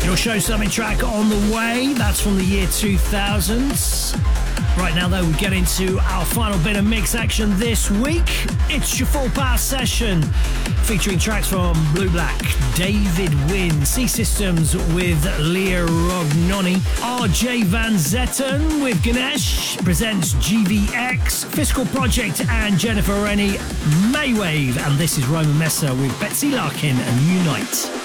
Your Show Summit track on the way. That's from the year 2000. Right now, though, we get into our final bit of mix action this week. It's your full power session featuring tracks from Blue Black, David Wynn, C Systems with Leah Rognoni, RJ Van Zetten with Ganesh presents GVX, Fiscal Project and Jennifer Rennie, Maywave, and this is Roman Messer with Betsy Larkin and Unite.